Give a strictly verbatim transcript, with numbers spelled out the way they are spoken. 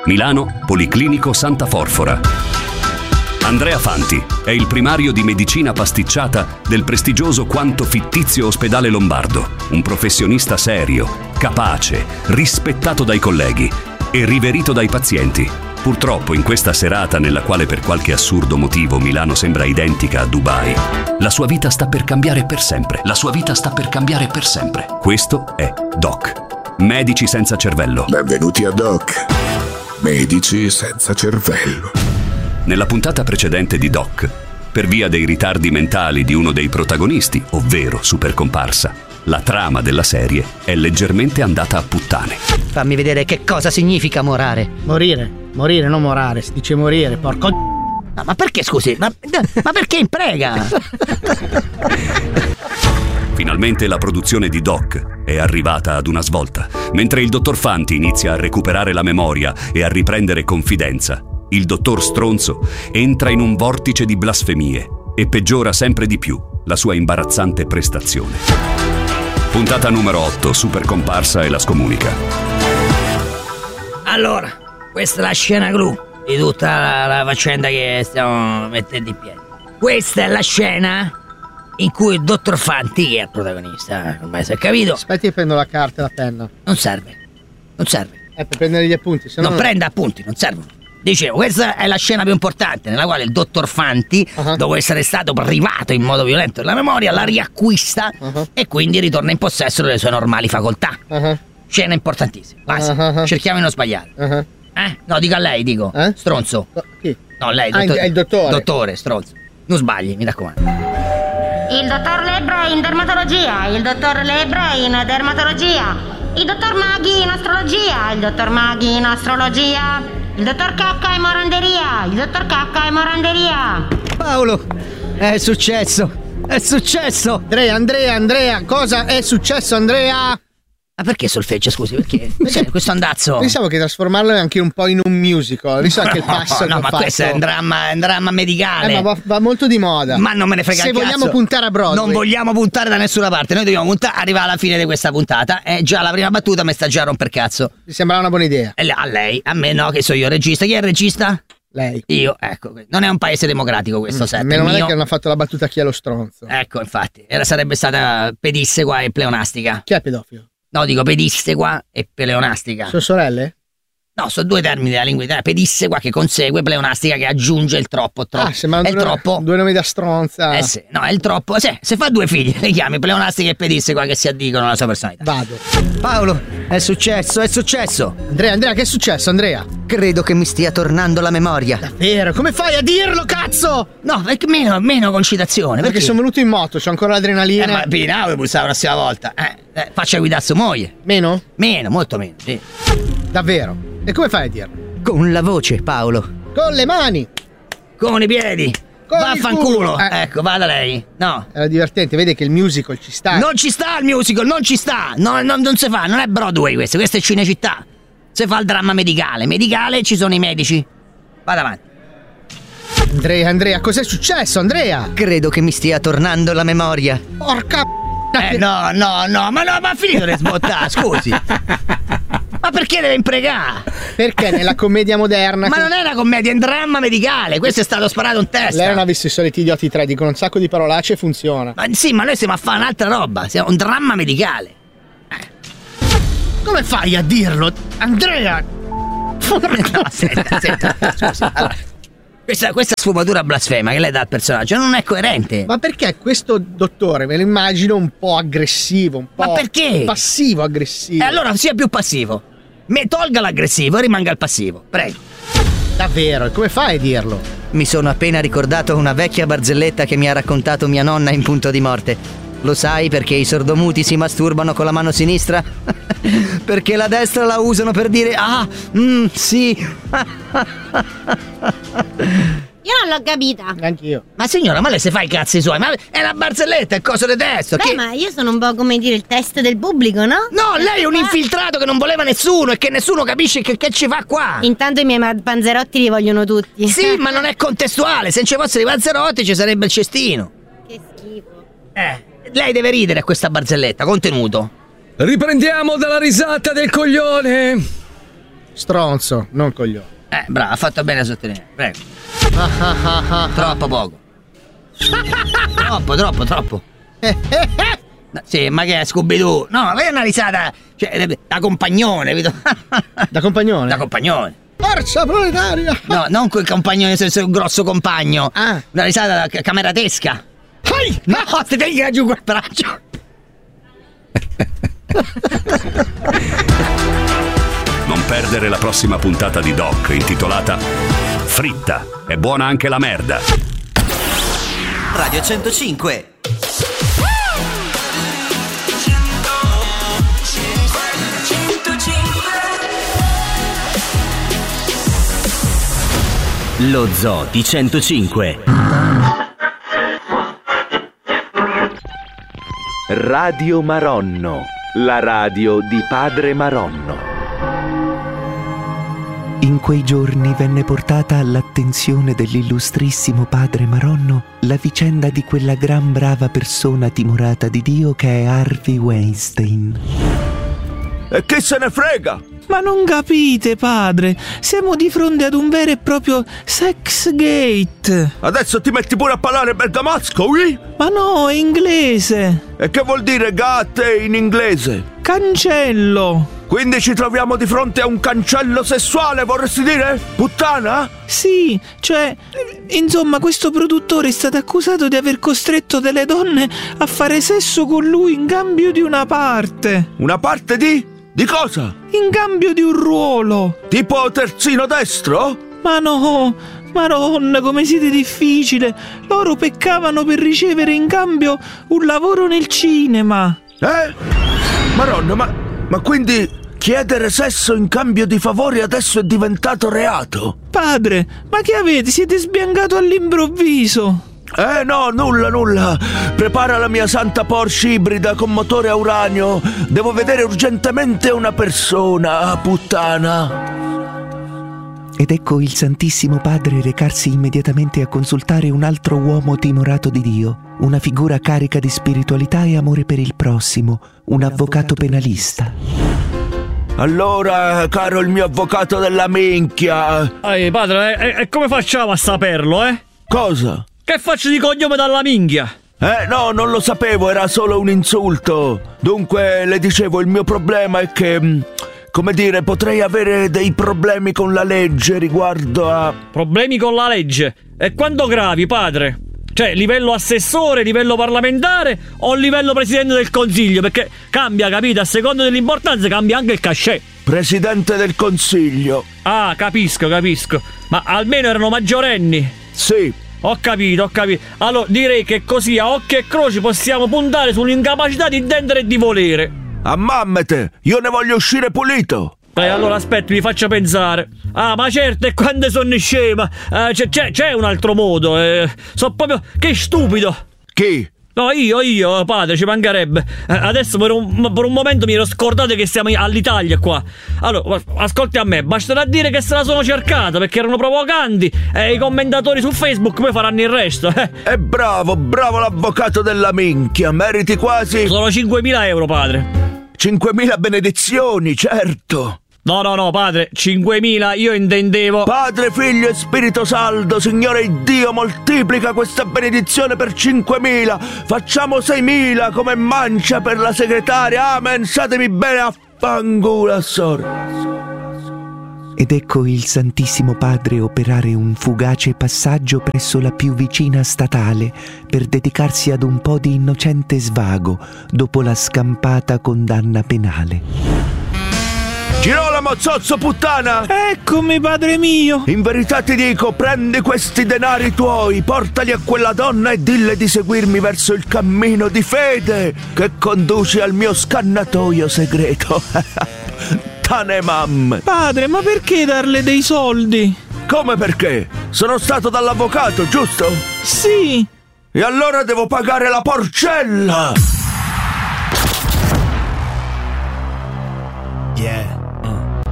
Milano, Policlinico Santa Forfora. Andrea Fanti è il primario di medicina pasticciata del prestigioso quanto fittizio ospedale lombardo, un professionista serio, capace, rispettato dai colleghi e riverito dai pazienti. Purtroppo in questa serata nella quale per qualche assurdo motivo Milano sembra identica a Dubai, la sua vita sta per cambiare per sempre. La sua vita sta per cambiare per sempre. Questo è Doc, Medici senza cervello. Benvenuti a Doc, Medici senza cervello. Nella puntata precedente di Doc, per via dei ritardi mentali di uno dei protagonisti, ovvero Super Comparsa, la trama della serie è leggermente andata a puttane. Fammi vedere che cosa significa morare. Morire, morire, non morare, si dice morire, porco. No, ma perché, scusi? Ma, ma perché imprega? Finalmente la produzione di Doc è arrivata ad una svolta. Mentre il dottor Fanti inizia a recuperare la memoria e a riprendere confidenza, il dottor Stronzo entra in un vortice di blasfemie e peggiora sempre di più la sua imbarazzante prestazione. Puntata numero otto, Super Comparsa e la scomunica. Allora, questa è la scena clou di tutta la, la faccenda che stiamo mettendo in piedi. Questa è la scena in cui il dottor Fanti, che è il protagonista, ormai si è capito. Aspetti che prendo la carta e la penna. Non serve, non serve. Eh, per prendere gli appunti, se no. Non prenda appunti, non servono. Dicevo, questa è la scena più importante nella quale il dottor Fanti, uh-huh. dopo essere stato privato in modo violento della memoria, la riacquista uh-huh. e quindi ritorna in possesso delle sue normali facoltà. Uh-huh. Scena importantissima. Base. Uh-huh. Cerchiamo di non sbagliare. Uh-huh. Eh? No, dico a lei, dico. Eh? Stronzo. Chi? No, lei, ah, dottor- il dottore. Dottore, stronzo. Non sbagli, mi raccomando. Il dottor Lebra in dermatologia, il dottor Lebra in dermatologia, il dottor Maghi in astrologia, il dottor Maghi in astrologia, il dottor Cacca in moranderia, il dottor Cacca in moranderia. Paolo, è successo, è successo. Andrea, Andrea, Andrea, cosa è successo, Andrea? Ma perché solfeggio, scusi, perché? Perché questo andazzo? Pensavo che trasformarlo anche un po' in un musical, visto anche il passo no, che ma ho questo fatto. è un dramma, è un dramma medicale. Eh, ma va, va molto di moda. Ma non me ne frega Se il cazzo. vogliamo puntare a Broadway. Non vogliamo puntare da nessuna parte, noi dobbiamo puntare, arrivare alla fine di questa puntata. E già la prima battuta mi sta già a romper cazzo. Mi sembra una buona idea. E a lei, a me no, che so io il regista. Chi è il regista? Lei. Io, ecco. Non è un paese democratico questo mm, set. Meno male mio. che hanno fatto la battuta chi è lo stronzo. Ecco, infatti. Era, sarebbe stata pedissequa e pleonastica. Chi è pedofilo? No, dico pedissequa e pleonastica. Sono sorelle? No, sono due termini della lingua italiana. Pedissequa che consegue, pleonastica che aggiunge il troppo. troppo. Ah, sembrano è il due, troppo. due nomi da stronza. Eh sì, no, è il troppo. Sì, se fa due figli, le chiami pleonastica e pedissequa che si addicono alla sua personalità. Vado. Paolo, è successo, è successo. Andrea, Andrea, che è successo, Andrea? Credo che mi stia tornando la memoria. Davvero? Come fai a dirlo, cazzo? No, perché meno, meno concitazione. Perché, perché sono venuto in moto, c'ho ancora l'adrenalina. Eh, ma per in autobus la prossima volta. Eh, eh, faccia guidare sua moglie. Meno? Meno, molto meno, sì. Davvero? E come fai a dirlo? Con la voce, Paolo. Con le mani. Con i piedi. Con Vaffanculo. Eh. Ecco, vada lei. No. Era divertente, vede che il musical ci sta. Non ci sta il musical, non ci sta. No, no, non si fa, non è Broadway questo, questo è Cinecittà. Si fa il dramma medicale. Medicale ci sono i medici. Vada avanti. Andrea, Andrea, cos'è successo, Andrea? Credo che mi stia tornando la memoria. Porca Eh, no, no, no, ma no, ma ha finito di sbottare, scusi. Ma perché deve imprecare? Perché nella commedia moderna. Ma non è una commedia, è un dramma medicale. Questo è stato sparato in testa. Lei non ha visto i soliti idioti tre, dicono un sacco di parolacce e funziona. Ma sì, ma noi stiamo a fare un'altra roba. Siamo un dramma medicale. Eh. Come fai a dirlo, Andrea? No, senta, senta, scusi. Allora, questa, questa sfumatura blasfema che lei dà al personaggio non è coerente. Ma perché questo dottore me lo immagino un po' aggressivo, un po' Ma perché? passivo-aggressivo. E allora sia più passivo. Me tolga l'aggressivo e rimanga il passivo. Prego. Davvero? E come fai a dirlo? Mi sono appena ricordato una vecchia barzelletta che mi ha raccontato mia nonna in punto di morte. Lo sai perché i sordomuti si masturbano con la mano sinistra? Perché la destra la usano per dire ah, mm, sì. Io non l'ho capita. Anch'io. Ma signora, ma lei se fa i cazzi suoi? Ma è una barzelletta, è cosa di testo. Beh, che... ma io sono un po' come dire il test del pubblico, no? No, lei è un infiltrato che non voleva nessuno e che nessuno capisce che, che ci fa qua. Intanto i miei ma- panzerotti li vogliono tutti. Sì, ma non è contestuale. Se non ci fossero i panzerotti ci sarebbe il cestino. Che schifo. Eh, lei deve ridere a questa barzelletta, contenuto. Riprendiamo dalla risata del coglione. Stronzo, non coglione. Eh, bravo, ha fatto bene a sottolineare. Prego. Troppo poco. Troppo, troppo, troppo. No, sì, ma che è Scooby-Doo? No, ma è una risata, cioè, da compagnone, capito? Da compagnone? Da compagnone. Forza proletaria! No, non quel compagnone nel senso un grosso compagno. Ah. Una risata da cameratesca. Hai! No, ti tira giù quel braccio. Non perdere la prossima puntata di Doc intitolata Fritta, è buona anche la merda. Radio centocinque. Lo Zoo di centocinque. Radio Maronno, la radio di Padre Maronno. In quei giorni venne portata all'attenzione dell'illustrissimo Padre Maronno la vicenda di quella gran brava persona timorata di Dio che è Harvey Weinstein. E che se ne frega? Ma non capite, padre, siamo di fronte ad un vero e proprio sex gate. Adesso ti metti pure a parlare bergamasco, oui? Ma no, è inglese. E che vuol dire gatte in inglese? Cancello. Quindi ci troviamo di fronte a un cancello sessuale, vorresti dire? Puttana? Sì, cioè, insomma, questo produttore è stato accusato di aver costretto delle donne a fare sesso con lui in cambio di una parte. Una parte di? Di cosa? In cambio di un ruolo. Tipo terzino destro? Ma no, Madonna, come siete difficile. Loro peccavano per ricevere in cambio un lavoro nel cinema. Eh? Madonna, ma, ma quindi chiedere sesso in cambio di favori adesso è diventato reato? Padre, ma che avete? Siete sbiancato all'improvviso. Eh no, nulla, nulla. Prepara la mia santa Porsche ibrida con motore a uranio. Devo vedere urgentemente una persona, puttana. Ed ecco il Santissimo Padre recarsi immediatamente a consultare un altro uomo timorato di Dio, una figura carica di spiritualità e amore per il prossimo, un avvocato penalista. Allora, caro il mio avvocato della minchia. Ehi, padre, e, e come facciamo a saperlo, eh? Cosa? Che faccio di cognome dalla minchia? Eh no, non lo sapevo, era solo un insulto. Dunque, le dicevo, il mio problema è che, come dire, potrei avere dei problemi con la legge riguardo a... Problemi con la legge? E quanto gravi, padre? Cioè, livello assessore, livello parlamentare o livello presidente del consiglio? Perché cambia, capite? A seconda dell'importanza cambia anche il cachet. Presidente del consiglio. Ah, capisco, capisco. Ma almeno erano maggiorenni? Sì. Ho capito, ho capito. Allora direi che così a occhio e croce possiamo puntare sull'incapacità di intendere e di volere. Ammammete, io ne voglio uscire pulito. Eh, allora aspetta, mi faccio pensare. Ah, ma certo, e quando sono scema. Eh, c'è, c'è, c'è un altro modo. Eh, so proprio... Che stupido. Chi? No, io, io, padre, ci mancherebbe. Eh, adesso per un, per un momento mi ero scordato che siamo all'Italia qua. Allora, ascolti a me, basterà dire che se la sono cercata perché erano provocanti e i commentatori su Facebook poi faranno il resto. Eh. E bravo, bravo l'avvocato della minchia, meriti quasi... Sono cinquemila euro, padre. cinquemila benedizioni, certo. No, no, no, padre, cinquemila, io intendevo... Padre, Figlio e Spirito Santo, Signore Dio, moltiplica questa benedizione per cinquemila. Facciamo seimila come mancia per la segretaria. Amen, statemi bene a fangula, sorella. Ed ecco il Santissimo Padre operare un fugace passaggio presso la più vicina statale per dedicarsi ad un po' di innocente svago dopo la scampata condanna penale. Girolamo, zozzo puttana! Eccomi, padre mio! In verità ti dico, prendi questi denari tuoi, portali a quella donna e dille di seguirmi verso il cammino di fede che conduce al mio scannatoio segreto. Tane mamme! Padre, ma perché darle dei soldi? Come perché? Sono stato dall'avvocato, giusto? Sì! E allora devo pagare la porcella!